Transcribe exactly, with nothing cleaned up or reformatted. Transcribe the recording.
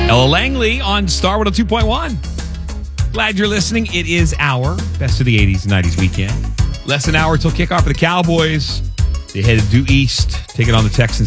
Ella Langley on Star one oh two point one. Glad you're listening. It is our Best of the eighties and nineties weekend. Less than an hour till kickoff for the Cowboys. They headed due east, taking on the Texans